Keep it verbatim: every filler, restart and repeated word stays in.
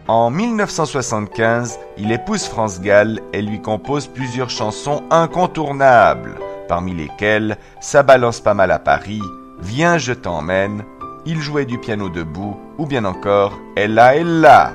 En mille neuf cent soixante-quinze, il épouse France Gall et lui compose plusieurs chansons incontournables, parmi lesquelles « Ça balance pas mal à Paris »,« Viens, je t'emmène », « Il jouait du piano debout » ou bien encore « Ella, Ella ».